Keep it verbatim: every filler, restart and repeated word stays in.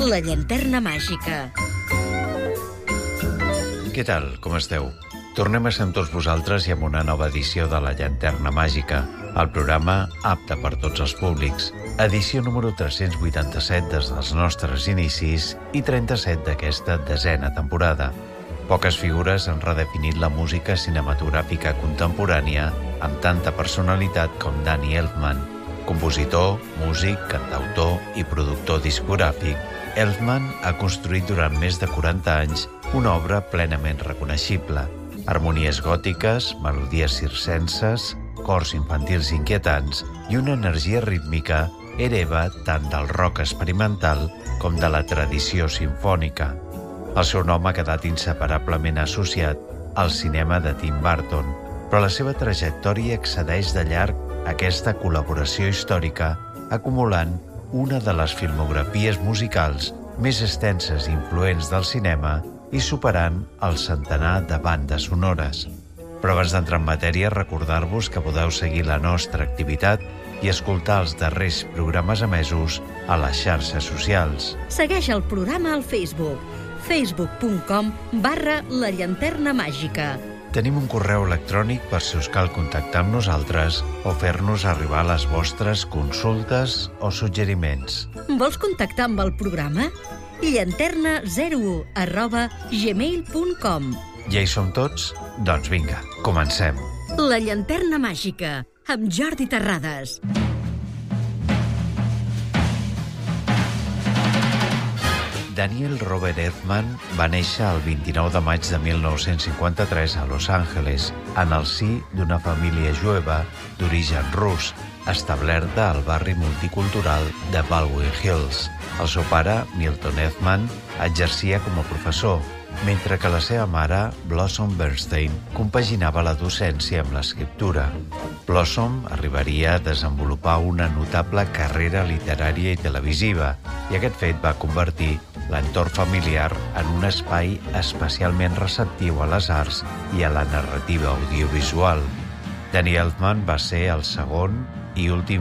La llanterna màgica. Què tal? Com esteu? Tornem a ser amb tots vosaltres i amb una nova edició de La llanterna màgica, el programa apte per tots els públics. Edició número tres-cents vuitanta-set des dels nostres inicis i trenta-set d'aquesta desena temporada. Poques figures han redefinit la música cinematogràfica contemporània amb tanta personalitat com Danny Elfman. Compositor, músic, cantautor i productor discogràfic, Elfman ha construït durant més de quaranta anys una obra plenament reconeixible. Harmonies gòtiques, melodies circenses, cors infantils inquietants i una energia rítmica hereva tant del rock experimental com de la tradició simfònica. El seu nom ha quedat inseparablement associat al cinema de Tim Burton, però la seva trajectòria excedeix de llarg aquesta col·laboració històrica, acumulant una de les filmografies musicals més extenses i influents del cinema i superant el centenar de bandes sonores. Però abans d'entrar en matèria, recordar-vos que podeu seguir la nostra activitat i escoltar els darrers programes emesos a les xarxes socials. Segueix el programa al Facebook, facebook punt com barra la llanterna màgica. Tenim un correu electrònic per si us cal contactar amb nosaltres o fer-nos arribar les vostres consultes o suggeriments. Vols contactar amb el programa? llanterna zero u arroba gmail punt com. Ja hi som tots? Doncs vinga, comencem. La llanterna màgica, amb Jordi Terrades. Daniel Robert Elfman va néixer el vint-i-nou de maig de mil nou-cents cinquanta-tres a Los Angeles, en el si d'una família jueva d'origen rus, establerta al barri multicultural de Baldwin Hills. El seu pare, Milton Elfman, exercia com a professor, mentre que la seva mare, Blossom Bernstein, compaginava la docència amb l'escriptura. Blossom arribaria a desenvolupar una notable carrera literària i televisiva, i aquest fet va convertir l'entorn familiar en un espai especialment receptiu a les arts i a la narrativa audiovisual. Danny Elfman va ser el segon i últim